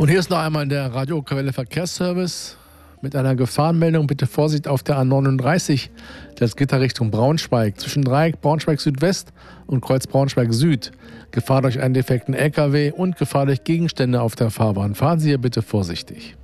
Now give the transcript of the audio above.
Und hier ist noch einmal der Radio Okerwelle Verkehrsservice mit einer Gefahrenmeldung. Bitte Vorsicht auf der A39, das Gitter Richtung Braunschweig. Zwischen Dreieck Braunschweig Südwest und Kreuz Braunschweig Süd. Gefahr durch einen defekten LKW und Gefahr durch Gegenstände auf der Fahrbahn. Fahren Sie hier bitte vorsichtig.